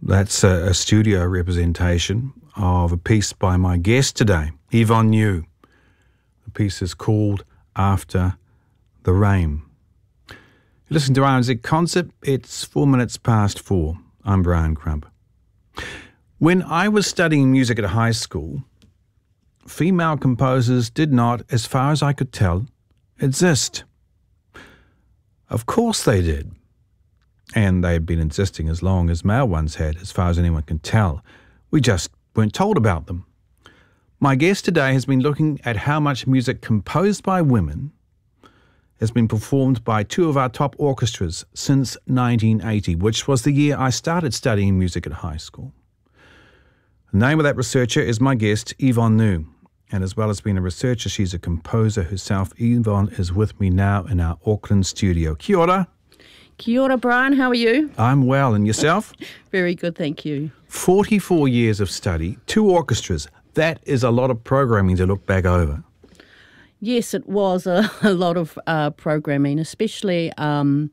That's a studio representation of a piece by my guest today, Yvonne New. The piece is called After the Rain. You listen to RNZ Concert. It's 4 minutes past 4. I'm Brian Crump. When I was studying music at high school, female composers did not, as far as I could tell, exist. Of course they did. And they had been existing as long as male ones had, as far as anyone can tell. We just weren't told about them. My guest today has been looking at how much music composed by women has been performed by two of our top orchestras since 1980, which was the year I started studying music at high school. The name of that researcher is my guest, Yvonne New. And as well as being a researcher, she's a composer herself. Yvonne is with me now in our Auckland studio. Kia ora. Kia ora, Brian. How are you? I'm well. And yourself? Very good, thank you. 44 years of study, 2 orchestras. That is a lot of programming to look back over. Yes, it was a lot of programming, especially as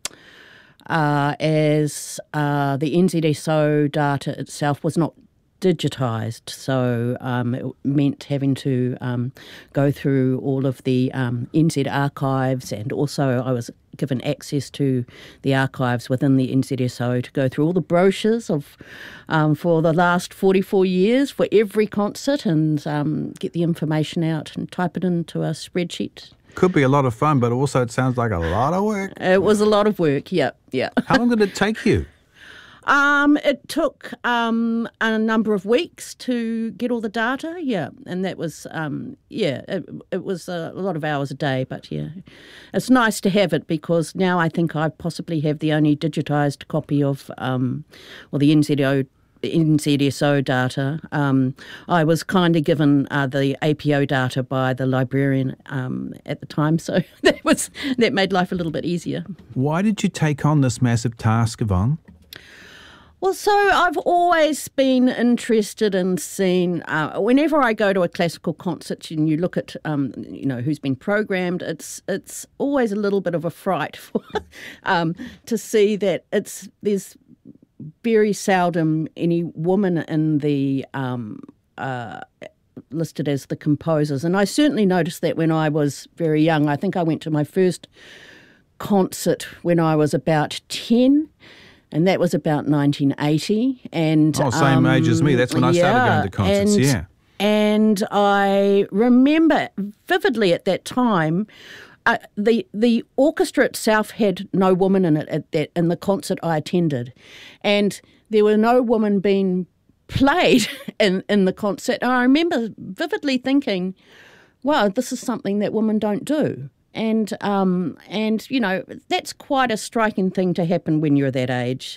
the NZSO data itself was not digitised, so it meant having to go through all of the NZ archives, and also I was given access to the archives within the NZSO to go through all the brochures of for the last 44 years for every concert and get the information out and type it into a spreadsheet. Could be a lot of fun, but also it sounds like a lot of work. It was a lot of work, yeah. How long did it take you? It took a number of weeks to get all the data, and that was, it was a lot of hours a day, but it's nice to have it because now I think I possibly have the only digitised copy of, the NZSO data. I was kindly given the APO data by the librarian at the time, so that made life a little bit easier. Why did you take on this massive task, Yvonne? Well, so I've always been interested in seeing, whenever I go to a classical concert and you look at, who's been programmed, it's always a little bit of a fright for, to see that there's very seldom any woman in the listed as the composers. And I certainly noticed that when I was very young. I think I went to my first concert when I was about 10. And that was about 1980. And same age as me. That's when I started going to concerts, And I remember vividly at that time, the orchestra itself had no woman in it in the concert I attended. And there were no women being played in the concert. And I remember vividly thinking, wow, this is something that women don't do. And that's quite a striking thing to happen when you're that age.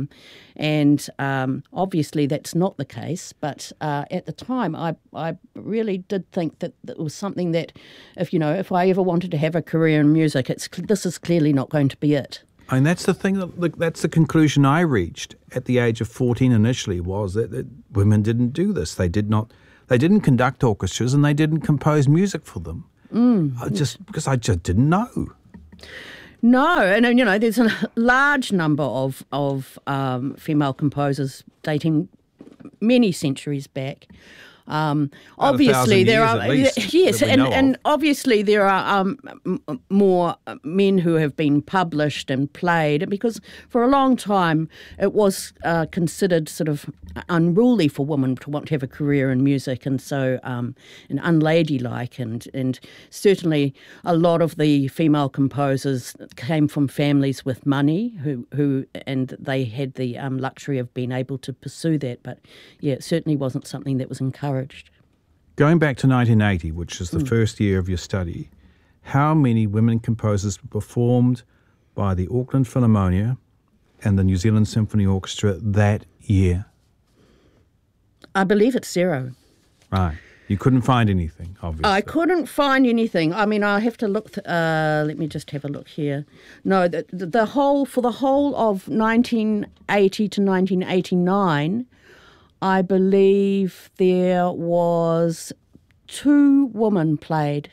Obviously that's not the case. But at the time, I really did think that it was something that, if I ever wanted to have a career in music, this is clearly not going to be it. And that's the thing. That's the conclusion I reached at the age of 14 initially, was that women didn't do this. They didn't conduct orchestras and they didn't compose music for them. Because I just didn't know. No, and there's a large number of female composers dating many centuries back. Obviously, there are and obviously there are more men who have been published and played, because for a long time it was considered sort of unruly for women to want to have a career in music, and so and unladylike, and certainly a lot of the female composers came from families with money who and they had the luxury of being able to pursue that, but it certainly wasn't something that was encouraged. Going back to 1980, which is the first year of your study, how many women composers were performed by the Auckland Philharmonia and the New Zealand Symphony Orchestra that year? I believe it's 0. Right. You couldn't find anything, obviously. I couldn't find anything. I mean, I have to look. Let me just have a look here. No, the whole of 1980 to 1989, I believe there was 2 women played.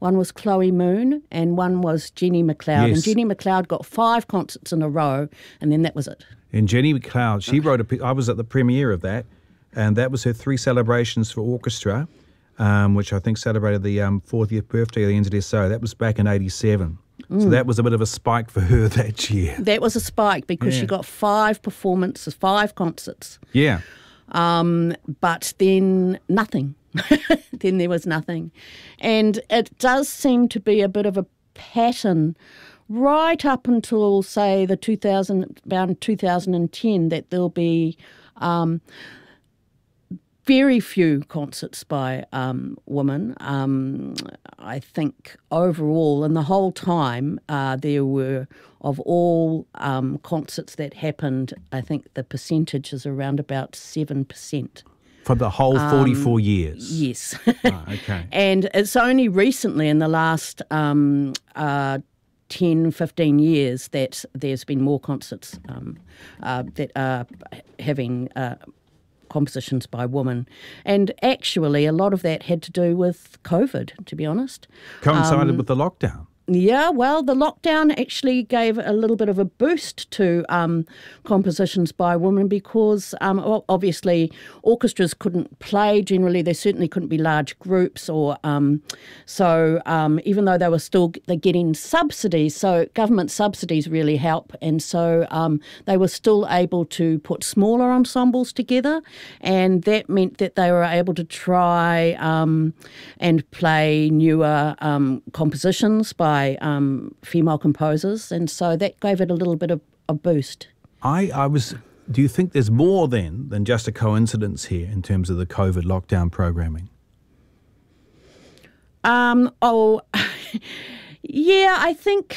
one was Chloe Moon, and one was Jenny McLeod. Yes. And Jenny McLeod got 5 concerts in a row, and then that was it. And Jenny McLeod, she wrote I was at the premiere of that, and that was her 3 celebrations for orchestra, which I think celebrated the 40th birthday of the NZSO. That was back in 87. So that was a bit of a spike for her that year. That was a spike because she got 5 performances, 5 concerts. Yeah. But then nothing. Then there was nothing. And it does seem to be a bit of a pattern right up until, say, about 2010, that there'll be very few concerts by women. I think overall, in the whole time, there were, of all concerts that happened, I think the percentage is around about 7%. For the whole 44 years? Yes. Oh, okay. And it's only recently in the last 10, 15 years that there's been more concerts that are having compositions by women. And actually, a lot of that had to do with COVID, to be honest. Coincided with the lockdown. Yeah, well, the lockdown actually gave a little bit of a boost to compositions by women because obviously orchestras couldn't play generally. They certainly couldn't be large groups, or so even though they're getting subsidies, so government subsidies really help, and so they were still able to put smaller ensembles together, and that meant that they were able to try and play newer compositions by female composers, and so that gave it a little bit of a boost. Do you think there's more then than just a coincidence here in terms of the COVID lockdown programming? Yeah, I think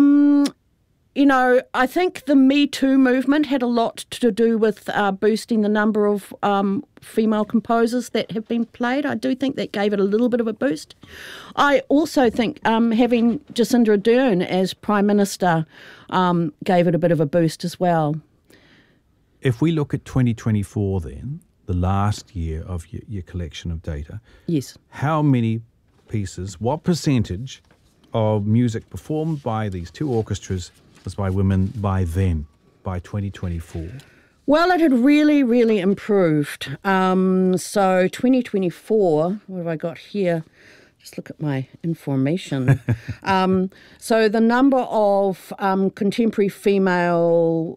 I think the Me Too movement had a lot to do with boosting the number of female composers that have been played. I do think that gave it a little bit of a boost. I also think having Jacinda Ardern as Prime Minister gave it a bit of a boost as well. If we look at 2024 then, the last year of your collection of data, yes, how many pieces, what percentage of music performed by these 2 orchestras was by women by then, by 2024? Well, it had really, really improved. So 2024, what have I got here? Just look at my information. So the number of contemporary female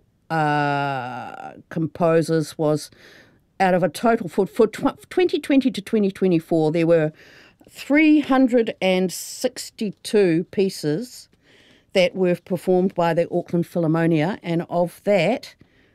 composers was, out of a total, for 2020 to 2024, there were 362 pieces that were performed by the Auckland Philharmonia, and of that,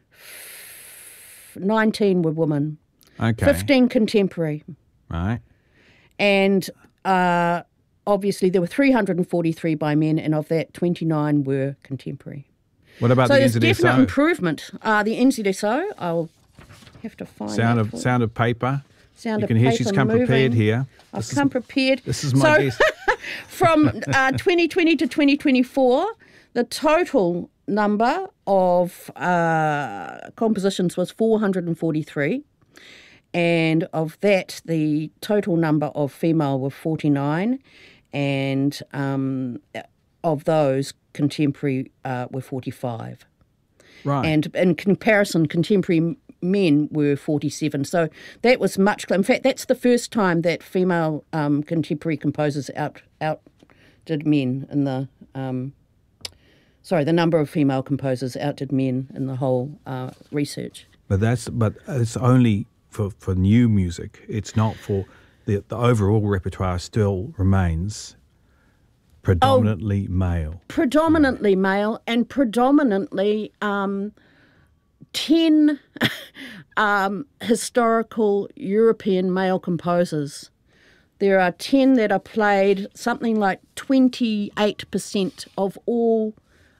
19 were women. Okay. 15 contemporary. Right. And obviously there were 343 by men, and of that, 29 were contemporary. What about the NZSO? So there's definite improvement. The NZSO, I'll have to find Sound of paper. Sound you of can hear paper she's come moving. Prepared here. I've come prepared. This is my desk. From 2020 to 2024, the total number of compositions was 443, and of that, the total number of female were 49, and of those, contemporary were 45. Right. And in comparison, contemporary men were 47. So that was much. In fact, that's the first time that female contemporary composers outdid men in the. The number of female composers outdid men in the whole research. But it's only for new music. It's not for the overall repertoire. Still remains predominantly male. Predominantly male, and predominantly 10 historical European male composers. There are 10 that are played, something like 28% of all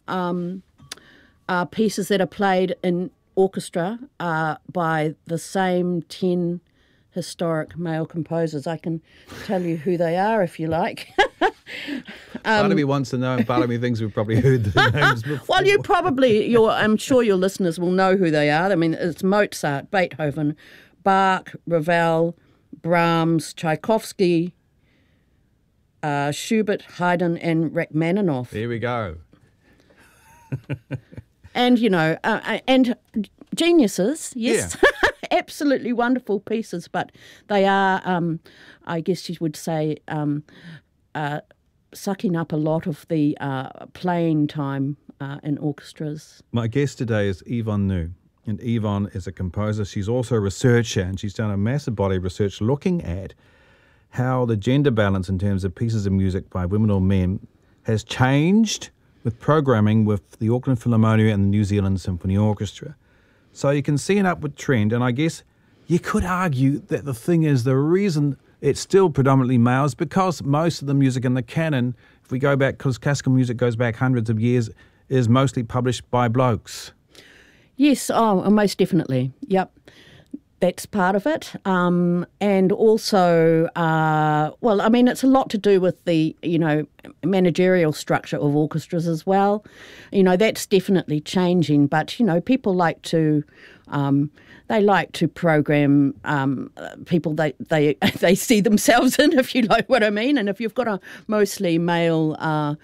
pieces that are played in orchestra by the same 10 historic male composers. I can tell you who they are if you like. Part of me wants to know, and part of me thinks we've probably heard the names before. Well, I'm sure your listeners will know who they are. I mean, it's Mozart, Beethoven, Bach, Ravel, Brahms, Tchaikovsky, Schubert, Haydn, and Rachmaninoff. There we go. And, and geniuses, yes, yeah. Absolutely wonderful pieces, but they are, I guess you would say, sucking up a lot of the playing time in orchestras. My guest today is Yvonne New, and Yvonne is a composer. She's also a researcher, and she's done a massive body of research looking at how the gender balance in terms of pieces of music by women or men has changed with programming with the Auckland Philharmonia and the New Zealand Symphony Orchestra. So you can see an upward trend, and I guess you could argue that the thing is the reason it's still predominantly male is because most of the music in the canon, if we go back, because classical music goes back hundreds of years, is mostly published by blokes. Yes, most definitely. Yep. That's part of it. And also, it's a lot to do with the, managerial structure of orchestras as well. That's definitely changing. But, people like to, program people they see themselves in, if you like what I mean. And if you've got a mostly male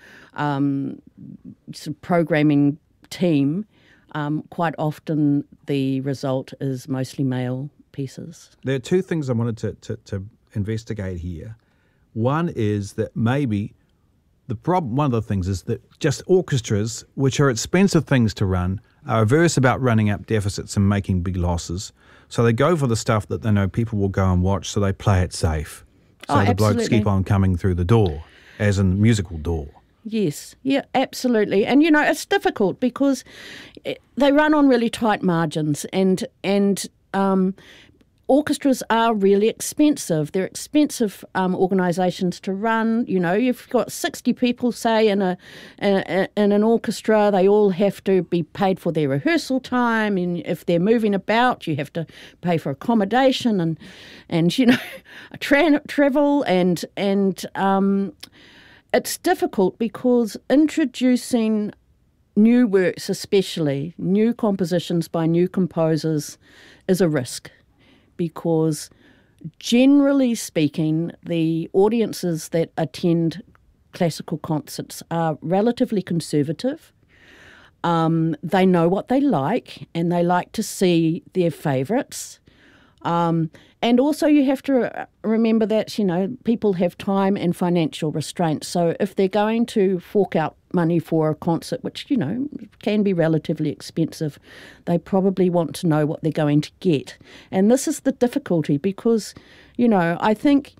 sort of programming team, quite often the result is mostly male pieces. There are two things I wanted to investigate here. One is that maybe one of the things is that just orchestras, which are expensive things to run, are averse about running up deficits and making big losses. So they go for the stuff that they know people will go and watch, so they play it safe. So the blokes keep on coming through the door, as in the musical door. Yes, yeah, absolutely. And, it's difficult because they run on really tight margins and orchestras are really expensive. They're expensive organisations to run. You've got 60 people, say, in an orchestra. They all have to be paid for their rehearsal time, and if they're moving about, you have to pay for accommodation and travel and it's difficult because introducing new works, especially new compositions by new composers, is a risk because generally speaking, the audiences that attend classical concerts are relatively conservative. They know what they like and they like to see their favourites. And also you have to remember that, people have time and financial restraints. So if they're going to fork out money for a concert, which, can be relatively expensive, they probably want to know what they're going to get. And this is the difficulty because, I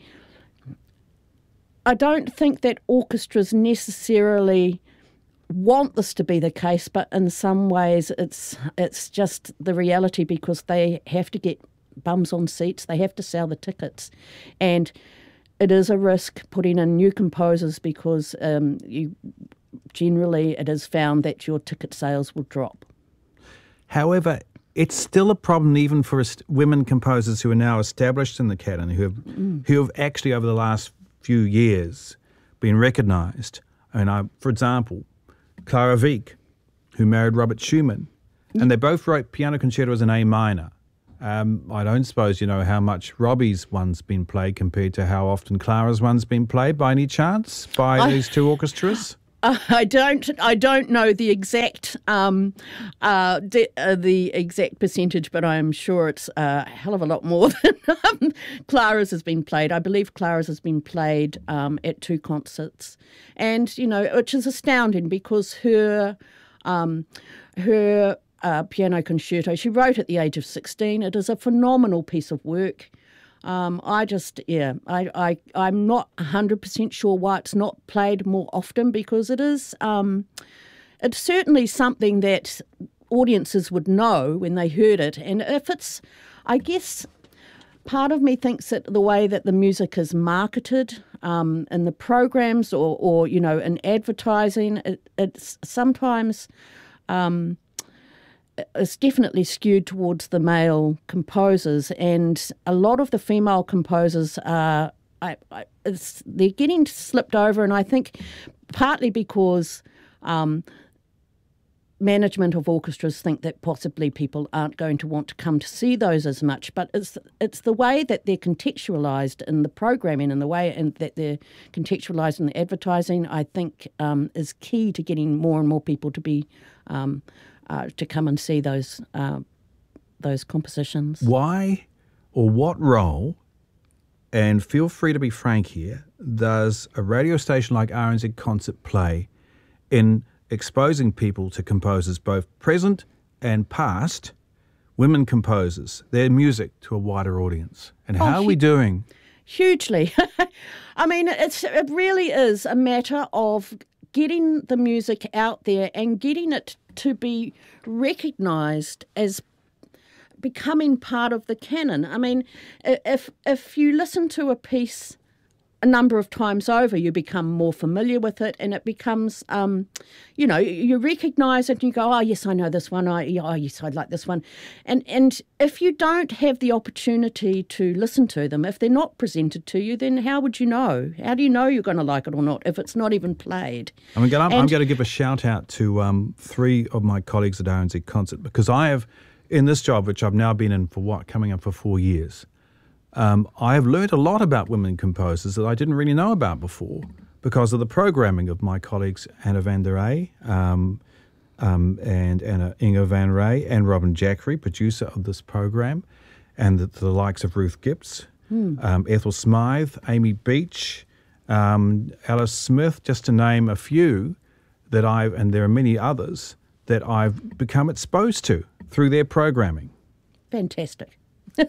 don't think that orchestras necessarily want this to be the case, but in some ways it's just the reality because they have to get bums on seats, they have to sell the tickets, and it is a risk putting in new composers because generally it is found that your ticket sales will drop. However, it's still a problem even for women composers who are now established in the canon, who have actually over the last few years been recognised. And for example, Clara Wieck, who married Robert Schumann, and they both wrote piano concertos in A minor. I don't suppose you know how much Robbie's one's been played compared to how often Clara's one's been played by any chance by these two orchestras? I don't know the exact the exact percentage, but I'm sure it's a hell of a lot more than Clara's has been played. I believe Clara's has been played at 2 concerts, and which is astounding because her piano concerto she wrote at the age of 16. It is a phenomenal piece of work. I'm not 100% sure why it's not played more often because it is it's certainly something that audiences would know when they heard it. And if it's, I guess, part of me thinks that the way that the music is marketed in the programs or in advertising, it's sometimes it's definitely skewed towards the male composers, and a lot of the female composers are they're getting slipped over, and I think partly because management of orchestras think that possibly people aren't going to want to come to see those as much, but it's the way that they're contextualised in the programming and the way that they're contextualised in the advertising, I think, is key to getting more and more people to be to come and see those compositions. Why or what role, and feel free to be frank here, does a radio station like RNZ Concert play in exposing people to composers, both present and past, women composers, their music to a wider audience? And how are we doing? Hugely. I mean, it really is a matter of getting the music out there and getting it to be recognised as becoming part of the canon. I mean, if you listen to a piece a number of times over, you become more familiar with it, and it becomes, you recognise it and you go, oh, yes, I know this one. Yes, I like this one. And if you don't have the opportunity to listen to them, if they're not presented to you, then how would you know? How do you know you're going to like it or not if it's not even played? I'm going to give a shout out to 3 of my colleagues at RNZ Concert, because I have, in this job, which I've now been in for coming up for 4 years, I have learned a lot about women composers that I didn't really know about before because of the programming of my colleagues Anna van der Ray and Anna Inge van Ray and Robin Jackery, producer of this program, and the likes of Ruth Gibbs, Ethel Smythe, Amy Beach, Alice Smith, just to name a few and there are many others that I've become exposed to through their programming. Fantastic.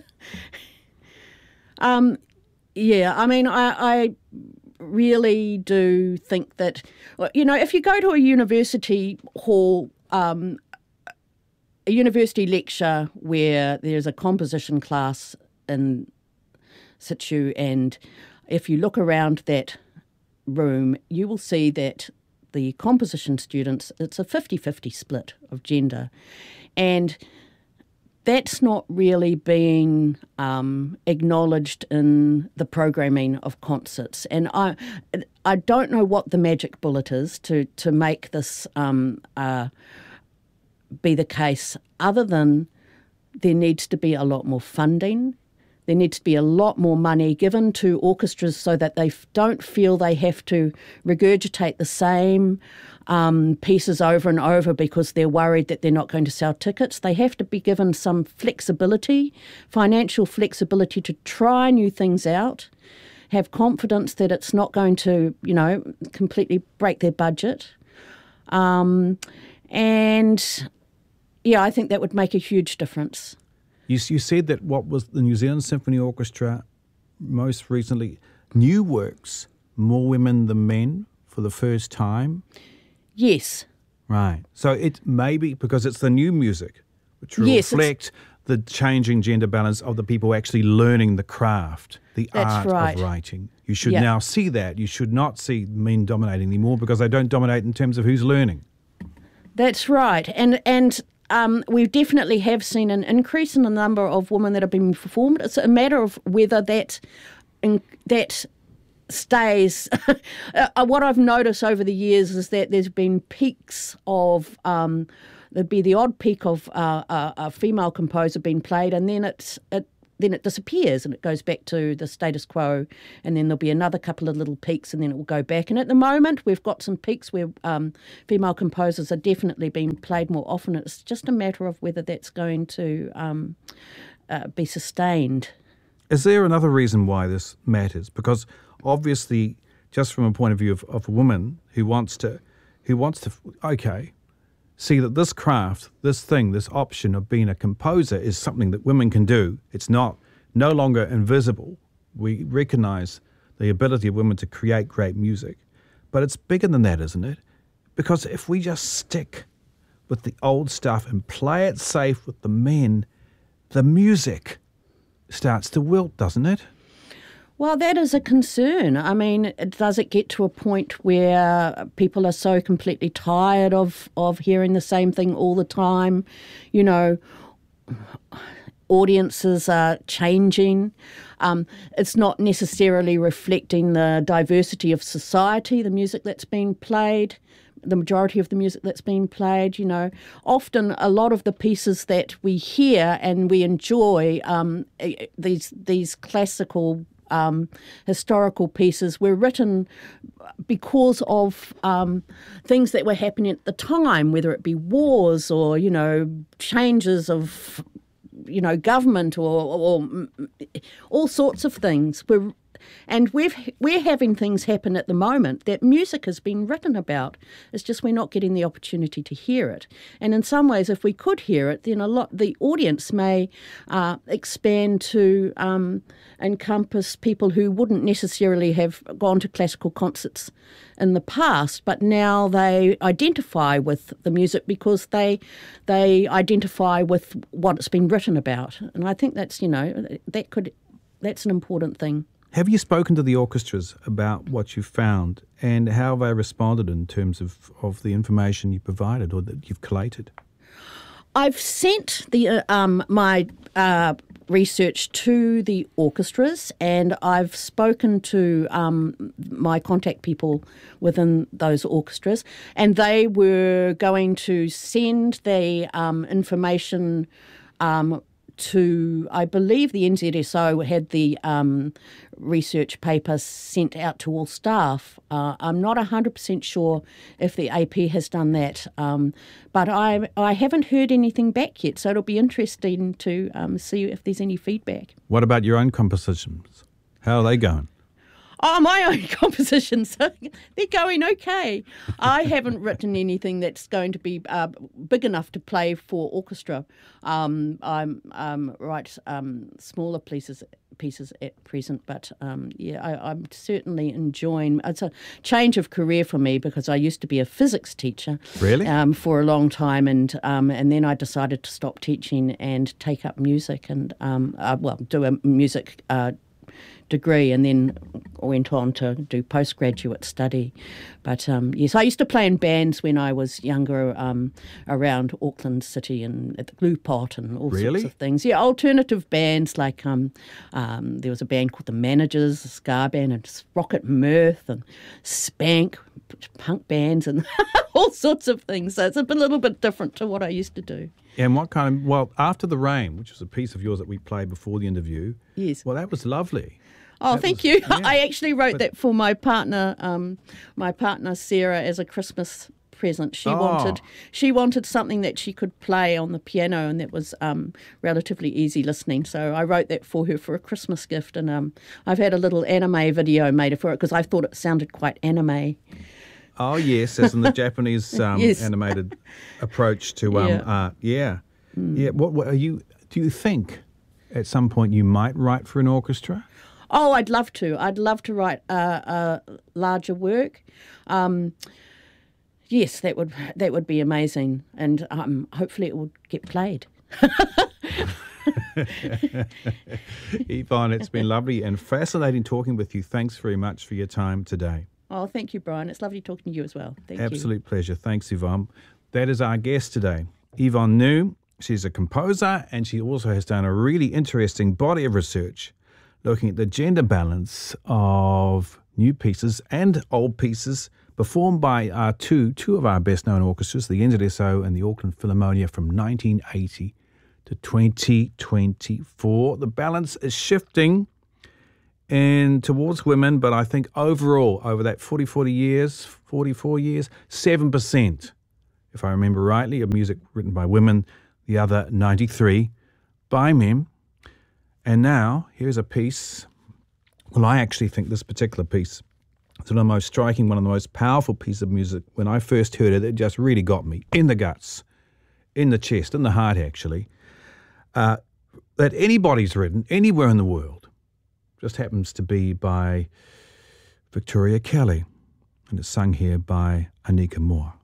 I mean, I really do think that, if you go to a university hall, a university lecture where there's a composition class in situ, and if you look around that room, you will see that the composition students, it's a 50-50 split of gender. And that's not really being acknowledged in the programming of concerts. And I don't know what the magic bullet is to make this be the case, other than there needs to be a lot more funding. There needs to be a lot more money given to orchestras so that they don't feel they have to regurgitate the same pieces over and over because they're worried that they're not going to sell tickets. They have to be given some flexibility, financial flexibility to try new things out, have confidence that it's not going to, completely break their budget. I think that would make a huge difference. You said that what was the New Zealand Symphony Orchestra most recently, new works, more women than men for the first time? Yes. Right. So it may be because it's the new music, which will reflect the changing gender balance of the people actually learning the craft, the art of writing. You should now see that. You should not see men dominating anymore because they don't dominate in terms of who's learning. That's right. And we definitely have seen an increase in the number of women that have been performed. It's a matter of whether that stays. What I've noticed over the years is that there's been peaks of there'd be the odd peak of a female composer being played, and then it disappears and it goes back to the status quo, and then there'll be another couple of little peaks and then it will go back. And at the moment we've got some peaks where female composers are definitely being played more often. It's just a matter of whether that's going to be sustained. Is there another reason why this matters? Because obviously, just from a point of view of a woman who wants to see that this craft, this thing, this option of being a composer is something that women can do. It's no longer invisible. We recognise the ability of women to create great music. But it's bigger than that, isn't it? Because if we just stick with the old stuff and play it safe with the men, the music starts to wilt, doesn't it? Well, that is a concern. I mean, does it get to a point where people are so completely tired of hearing the same thing all the time? Audiences are changing. It's not necessarily reflecting the diversity of society, the music that's being played. the majority of the music that's been played. Often a lot of the pieces that we hear and we enjoy, these classical historical pieces were written because of things that were happening at the time, whether it be wars or, changes of, government or all sorts of things. And we're having things happen at the moment that music has been written about. It's just we're not getting the opportunity to hear it. And in some ways, if we could hear it, then the audience may expand to encompass people who wouldn't necessarily have gone to classical concerts in the past, but now they identify with the music because they identify with what it's been written about. And I think that's that's an important thing. Have you spoken to the orchestras about what you found and how they responded in terms of the information you provided or that you've collated? I've sent my research to the orchestras, and I've spoken to my contact people within those orchestras, and they were going to send the information to, I believe the NZSO had the research paper sent out to all staff. I'm not 100% sure if the AP has done that, but I haven't heard anything back yet, so it'll be interesting to see if there's any feedback. What about your own compositions? How are they going? Oh, my own compositions, they're going okay. I haven't written anything that's going to be big enough to play for orchestra. I write smaller pieces at present, but I'm certainly enjoying. It's a change of career for me because I used to be a physics teacher, really, for a long time, and then I decided to stop teaching and take up music and do a music degree, and then went on to do postgraduate study. But yes, I used to play in bands when I was younger, around Auckland City and at the Glue Pot and all sorts of things. Yeah, alternative bands like there was a band called the Managers, a ska band, and Rocket Mirth and Spank, punk bands and all sorts of things. So it's a little bit different to what I used to do. And what kind of, well, After the Rain, which was a piece of yours that we played before the interview. Yes. Well, that was lovely. Oh, thank you. Yeah. I actually wrote that for my partner Sarah, as a Christmas present. She wanted something that she could play on the piano, and that was relatively easy listening. So I wrote that for her for a Christmas gift, and I've had a little anime video made for it because I thought it sounded quite anime. Oh yes, as in the Japanese yes. animated approach to art. Yeah, yeah. What are you? Do you think at some point you might write for an orchestra? Oh, I'd love to. I'd love to write a larger work. Yes, that would be amazing, and hopefully it will get played. Yvonne, it's been lovely and fascinating talking with you. Thanks very much for your time today. Oh, thank you, Brian. It's lovely talking to you as well. Thank you. Absolute pleasure. Thanks, Yvonne. That is our guest today, Yvonne New. She's a composer, and she also has done a really interesting body of research looking at the gender balance of new pieces and old pieces performed by two of our best-known orchestras, the NZSO and the Auckland Philharmonia, from 1980 to 2024. The balance is shifting towards women, but I think overall, over that 44 years, 7%, if I remember rightly, of music written by women, the other 93 by men. And now, here's a piece. Well, I actually think this particular piece is one of the most striking, one of the most powerful pieces of music. When I first heard it, it just really got me in the guts, in the chest, in the heart, actually. That anybody's written anywhere in the world. Just happens to be by Victoria Kelly, and it's sung here by Anika Moore.